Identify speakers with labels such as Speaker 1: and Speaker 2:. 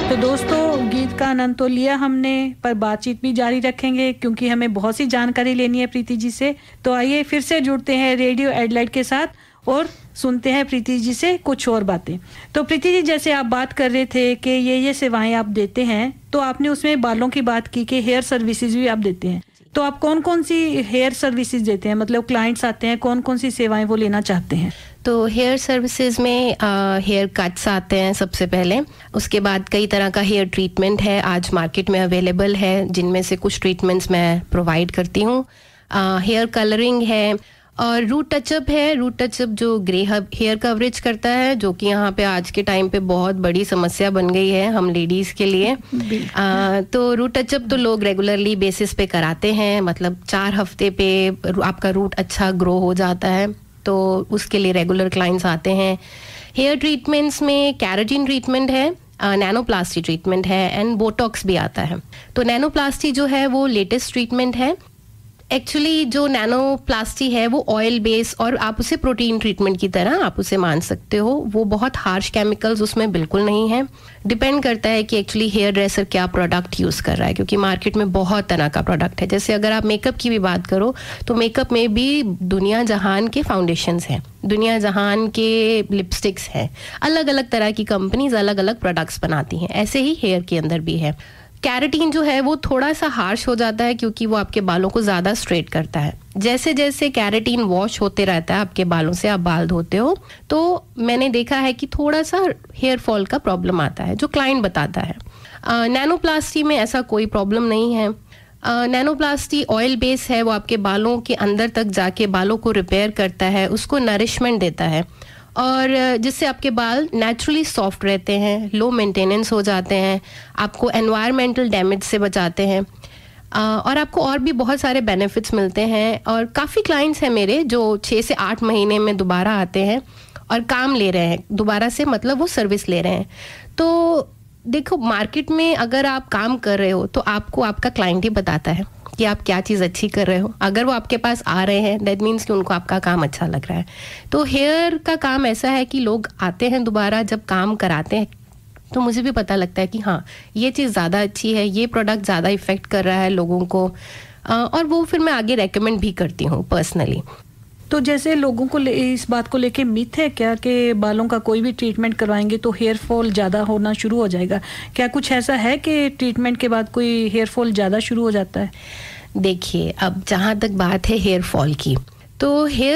Speaker 1: तो दोस्तों, गीत का आनंद तो लिया हमने, पर बातचीत भी जारी रखेंगे क्योंकि हमें बहुत सी जानकारी लेनी है प्रीति जी से। तो आइए फिर से जुड़ते हैं रेडियो एडलाइट के साथ और सुनते हैं प्रीति जी से कुछ और बातें। तो प्रीति जी, जैसे आप बात कर रहे थे कि ये सेवाएं आप देते हैं, तो आपने उसमें बालों की बात की कि हेयर सर्विसेज भी आप देते हैं। तो आप कौन कौन सी हेयर सर्विसेज देते हैं? मतलब क्लाइंट्स आते हैं, कौन कौन सी सेवाएं वो लेना चाहते हैं?
Speaker 2: तो हेयर सर्विसेज में हेयर कट्स आते हैं सबसे पहले, उसके बाद कई तरह का हेयर ट्रीटमेंट है आज मार्केट में अवेलेबल है, जिनमें से कुछ ट्रीटमेंट्स मैं प्रोवाइड करती हूँ। हेयर कलरिंग है और रूट टचअप है। रूट टचअप जो ग्रे हेयर कवरेज करता है, जो कि यहाँ पे आज के टाइम पे बहुत बड़ी समस्या बन गई है हम लेडीज के लिए। तो रूट टचअप तो लोग रेगुलरली बेसिस पे कराते हैं, मतलब 4 हफ्ते पे आपका रूट अच्छा ग्रो हो जाता है, तो उसके लिए रेगुलर क्लाइंट्स आते हैं। हेयर ट्रीटमेंट्स में केराटिन ट्रीटमेंट है, नैनोप्लास्टी ट्रीटमेंट है एंड बोटॉक्स भी आता है। तो नैनोप्लास्टी जो है वो लेटेस्ट ट्रीटमेंट है। एक्चुअली जो नैनोप्लास्टी है वो ऑयल बेस और आप उसे प्रोटीन ट्रीटमेंट की तरह आप उसे मान सकते हो। वो बहुत हार्श केमिकल्स उसमें बिल्कुल नहीं है। डिपेंड करता है कि एक्चुअली हेयर ड्रेसर क्या प्रोडक्ट यूज़ कर रहा है, क्योंकि मार्केट में बहुत तरह का प्रोडक्ट है। जैसे अगर आप मेकअप की भी बात करो तो मेकअप में भी दुनिया जहान के फाउंडेशंस हैं, दुनिया जहान के लिपस्टिक्स हैं, अलग अलग तरह की कंपनीज अलग अलग प्रोडक्ट्स बनाती हैं। ऐसे ही हेयर के अंदर भी है। कैरेटीन जो है वो थोड़ा सा हार्श हो जाता है क्योंकि वो आपके बालों को ज़्यादा स्ट्रेट करता है। जैसे जैसे कैरेटीन वॉश होते रहता है आपके बालों से, आप बाल धोते हो, तो मैंने देखा है कि थोड़ा सा हेयर फॉल का प्रॉब्लम आता है, जो क्लाइंट बताता है। नैनोप्लास्टी में ऐसा कोई प्रॉब्लम नहीं है। नैनोप्लास्टी ऑयल बेस है, वो आपके बालों के अंदर तक जाके बालों को रिपेयर करता है, उसको नरिशमेंट देता है, और जिससे आपके बाल नेचुरली सॉफ्ट रहते हैं, लो मेंटेनेंस हो जाते हैं, आपको एनवायरमेंटल डैमेज से बचाते हैं, और आपको और भी बहुत सारे बेनिफिट्स मिलते हैं। और काफ़ी क्लाइंट्स हैं मेरे जो 6 से 8 महीने में दोबारा आते हैं और काम ले रहे हैं दोबारा से, मतलब वो सर्विस ले रहे हैं। तो देखो, मार्केट में अगर आप काम कर रहे हो तो आपको आपका क्लाइंट ही बताता है कि आप क्या चीज़ अच्छी कर रहे हो। अगर वो आपके पास आ रहे हैं दैट मीन्स कि उनको आपका काम अच्छा लग रहा है। तो हेयर का काम ऐसा है कि लोग आते हैं दोबारा जब काम कराते हैं, तो मुझे भी पता लगता है कि हाँ, ये चीज़ ज़्यादा अच्छी है, ये प्रोडक्ट ज़्यादा इफ़ेक्ट कर रहा है लोगों को, और वो फिर मैं आगे रेकमेंड भी करती हूँ पर्सनली।
Speaker 1: तो जैसे लोगों को इस बात को लेके मिथ है क्या कि बालों का कोई भी ट्रीटमेंट करवाएंगे तो हेयर फॉल ज़्यादा होना शुरू हो जाएगा? क्या कुछ ऐसा है कि ट्रीटमेंट के बाद कोई हेयर फॉल ज़्यादा शुरू हो जाता है?
Speaker 2: देखिए, अब जहाँ तक बात है हेयर फॉल की, तो हेयर